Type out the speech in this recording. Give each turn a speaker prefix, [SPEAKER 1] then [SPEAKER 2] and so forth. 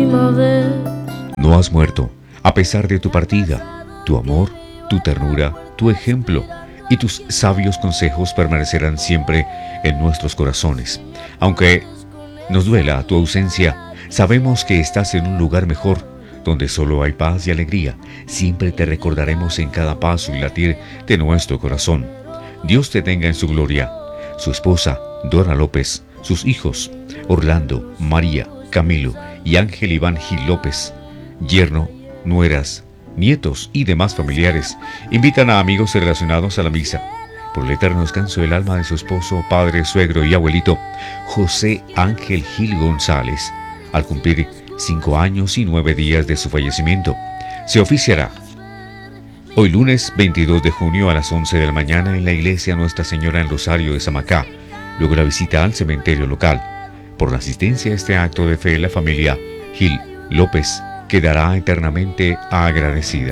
[SPEAKER 1] última vez.
[SPEAKER 2] No has muerto, a pesar de tu partida. Tu amor, tu ternura, tu ejemplo y tus sabios consejos permanecerán siempre en nuestros corazones. Aunque nos duela tu ausencia, sabemos que estás en un lugar mejor, donde solo hay paz y alegría. Siempre te recordaremos en cada paso y latir de nuestro corazón. Dios te tenga en su gloria. Su esposa, Dora López, sus hijos, Orlando, María, Camilo y Ángel Iván Gil López, yerno, nueras, nietos y demás familiares, invitan a amigos relacionados a la misa. Por el eterno descanso del alma de su esposo, padre, suegro y abuelito, José Ángel Gil González, al cumplir 5 años y 9 días de su fallecimiento. Se oficiará hoy lunes 22 de junio a las 11 de la mañana en la iglesia Nuestra Señora en Rosario de Samacá, luego la visita al cementerio local. Por la asistencia a este acto de fe, la familia Gil López quedará eternamente agradecida.